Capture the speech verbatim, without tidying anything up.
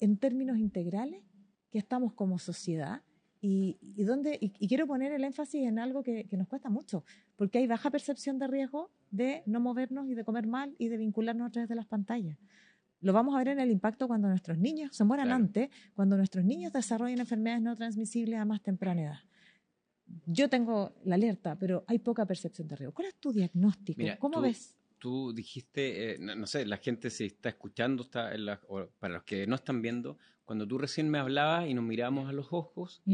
en términos integrales que estamos como sociedad y, y, donde, y, y quiero poner el énfasis en algo que, que nos cuesta mucho, porque hay baja percepción de riesgo de no movernos y de comer mal y de vincularnos a través de las pantallas. Lo vamos a ver en el impacto cuando nuestros niños se mueran claro. antes, cuando nuestros niños desarrollen enfermedades no transmisibles a más temprana edad. Yo tengo la alerta, pero hay poca percepción de riesgo. ¿Cuál es tu diagnóstico? Mira, ¿Cómo tú, ves? Tú dijiste, eh, no, no sé, la gente si está escuchando, está en la, o para los que no están viendo, cuando tú recién me hablabas y nos miramos a los ojos,